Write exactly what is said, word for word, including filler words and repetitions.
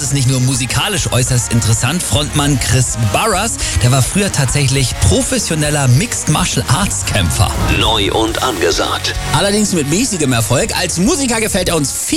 ist nicht nur musikalisch äußerst interessant. Frontmann Chris Barras, der war früher tatsächlich professioneller Mixed Martial Arts Kämpfer. Neu und angesagt. Allerdings mit mäßigem Erfolg. Als Musiker gefällt er uns viel